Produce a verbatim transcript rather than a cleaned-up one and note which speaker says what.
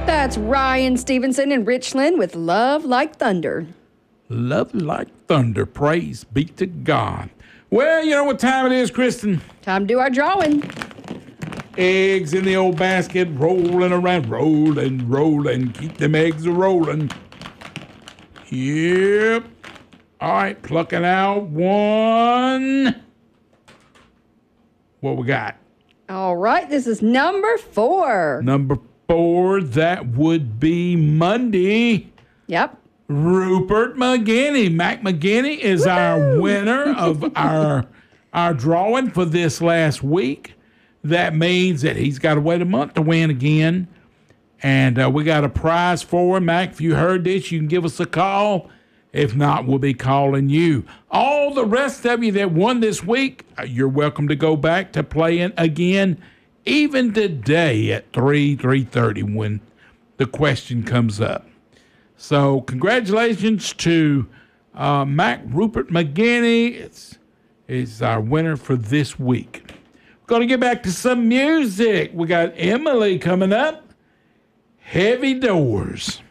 Speaker 1: That's Ryan Stevenson in Richland with Love Like Thunder.
Speaker 2: Love like thunder. Praise be to God. Well, you know what time it is, Kristen?
Speaker 1: Time to do our drawing.
Speaker 2: Eggs in the old basket, rolling around, rolling, rolling. Keep them eggs a-rolling. Yep. All right, plucking out one. What we got?
Speaker 1: All right, this is number four.
Speaker 2: Number four, that would be Monday.
Speaker 1: Yep.
Speaker 2: Rupert McGinney. Mac McGinney is Woo-hoo! Our winner of our our drawing for this last week. That means that he's got to wait a month to win again. And uh, we got a prize for him. Mac, if you heard this, you can give us a call. If not, we'll be calling you. All the rest of you that won this week, uh, you're welcome to go back to playing again, even today at three, three thirty when the question comes up. So congratulations to uh, Mac Rupert McGinney. It's, it's our winner for this week. We're going to get back to some music. We got Emily coming up. Heavy Doors.